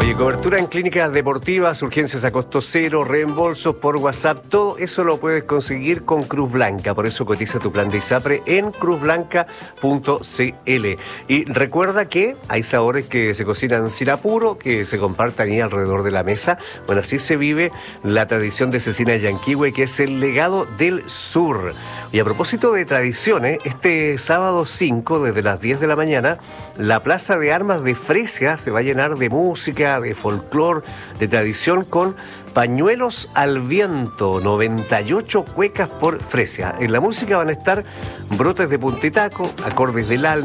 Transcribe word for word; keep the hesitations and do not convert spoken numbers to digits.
Oye, cobertura en clínicas deportivas, urgencias a costo cero, reembolsos por WhatsApp, todo eso lo puedes conseguir con Cruz Blanca. Por eso cotiza tu plan de ISAPRE en cruz blanca punto c l. Y recuerda que hay sabores que se cocinan sin apuro, que se compartan ahí alrededor de la mesa. Bueno, así se vive la tradición de Cecina Yanquihue, que es el legado del sur. Y a propósito de tradiciones, este sábado cinco, desde las diez de la mañana, la Plaza de Armas de Fresia se va a llenar de música, de folclore, de tradición, con Pañuelos al Viento, noventa y ocho cuecas por Fresia. En la música van a estar Brotes de Puntitaco, Acordes del Alma,